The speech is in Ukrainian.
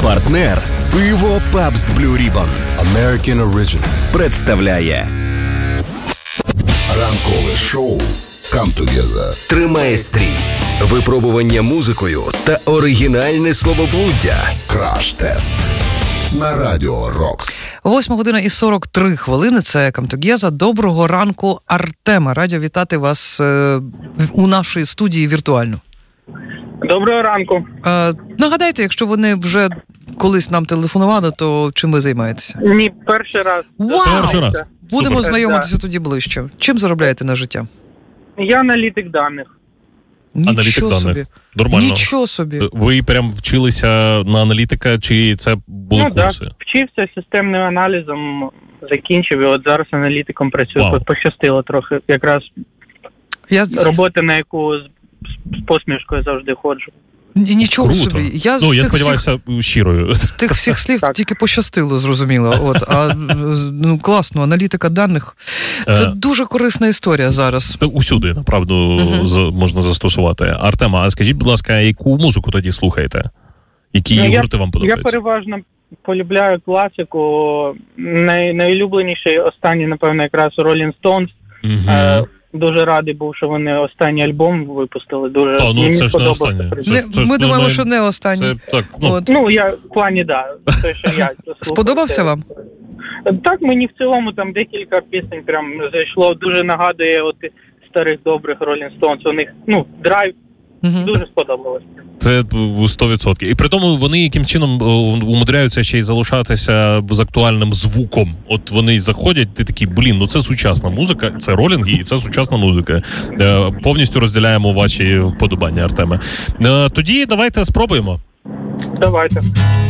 Партнер пиво Pabst Blue Ribbon American Original представляє ранкове шоу Come Together. Тримає стрій. Випробування музикою та оригінальне словоблуддя. Краш-тест на Радіо Рокс. 8:43. Це Come Together. Доброго ранку, Артема. Раді вітати вас у нашій студії віртуально. Доброго ранку. Нагадайте, якщо вони вже колись нам телефонували, то чим ви займаєтеся? Ні, перший раз. Вау! Перший раз. Будемо Супер. знайомитися тоді ближче. Чим заробляєте на життя? Я аналітик даних. Аналітик даних. Собі. Нормально. Нічого собі. Ви прям вчилися на аналітика, чи це були курси? Так, вчився системним аналізом, закінчив, і от зараз аналітиком працюю. Вау. Пощастило трохи. Якраз робота, на яку з посмішкою завжди ходжу. Нічого Круто. собі. Я сподіваюся, щирою. З тих всіх слів Так. тільки пощастило, зрозуміло. Класно, аналітика даних. Це дуже корисна історія зараз. Усюди, направду, можна застосувати. Артема, а скажіть, будь ласка, яку музику тоді слухаєте? Які гурти вам Я подобаються? переважно полюбляю класику. Найулюбленіший останній, напевно, якраз Rolling Stones. Дуже радий був, що вони останній альбом випустили. Дуже мені це ж не сподобався. останнє. Ми думаємо, що не останній. Це так, Я в плані, те, що я слухав. Сподобався вам? Так, мені в цілому там декілька пісень прям зайшло. Дуже нагадує старих добрих Rolling Stones. У них, драйв. Дуже сподобалось. Це 100%. І при тому вони яким чином умудряються ще й залишатися з актуальним звуком. От вони заходять, ти такий, це сучасна музика, це ролінги і це сучасна музика. Повністю розділяємо ваші вподобання, Артеме. Тоді давайте спробуємо. Давайте.